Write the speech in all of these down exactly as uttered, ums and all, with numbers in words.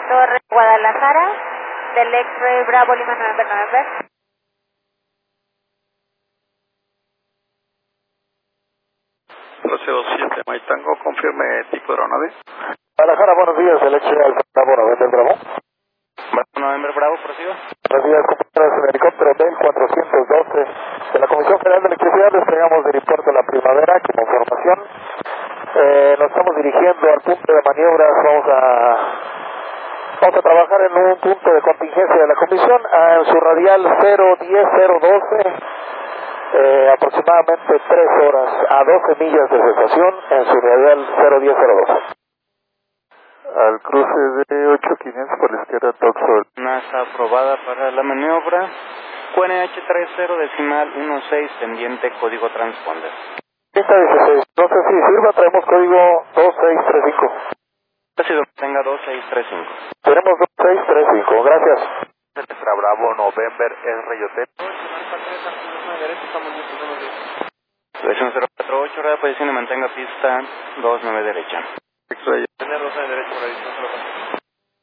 Torre Guadalajara, del X-Ray Bravo Lima November November. cero siete Maitango, confirme tipo de aeronave. Guadalajara, buenos días, el X-Ray Alfa Bravo November Bravo. November Bravo, prosigo. Buenos días, compañeros, en el helicóptero B cuatrocientos doce de la Comisión Federal de Electricidad. Despegamos del aeropuerto La Primavera como formación. Eh, nos estamos dirigiendo al punto de maniobras. Vamos a vamos a trabajar en un punto de contingencia de la Comisión ah, en su radial cero diez cero doce, eh, aproximadamente tres horas a doce millas de cesación en su radial cero diez cero doce. Al cruce de ocho quinientos por la izquierda, Toxol. NASA aprobada para la maniobra. Q N H treinta decimal dieciséis, pendiente, código transponder. treinta dieciséis, no sé si sirva, traemos código dos seis tres cinco. Presido, tenga dos seis tres cinco. Tenemos dos seis tres cinco, gracias. Extra Bravo, November, es Rayotel. Dirección cero cuatro ocho, radio posición y mantenga pista dos nueve derecha. Tener rosa de derecho por ahí, no se lo pasa.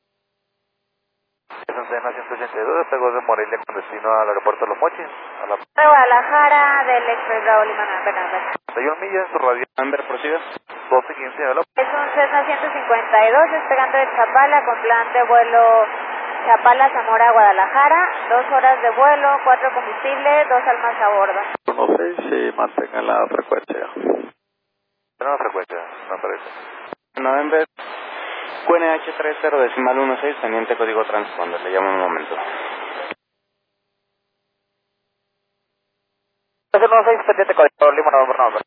Es Antena ciento ochenta y dos, despegó de Morelia con destino al aeropuerto de Los Mochis. A la Torre Guadalajara, del X-Ray Bravo Lima November November. treinta y una millas, su radio. Amber, prosiga. doce quince de la... Es un Cessna ciento cincuenta y dos, despegando de Chapala con plan de vuelo Chapala Zamora Guadalajara, dos horas de vuelo, cuatro combustible, dos almas a bordo. uno seis y mantengan la frecuencia. Tenemos frecuencia, me parece. November, Q N H treinta decimal dieciséis, pendiente, código transponder. Le llamo un momento. cero seis, pendiente código Lima November November.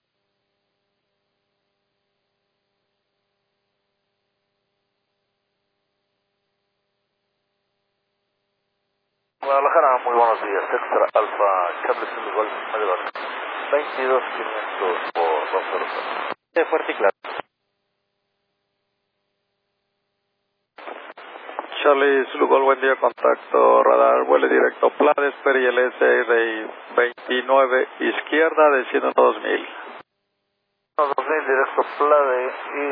Guadalajara, muy buenos días. Extra Alfa, Charlie Zulu Golf, medio veintidós quinientos por dos cero cero. De fuerte y claro. Charlie Zulu, buen día, contacto radar, vuelo directo, Plan Esper y el S R veintinueve izquierda, desciendo dos mil. dos mil directo, Plade y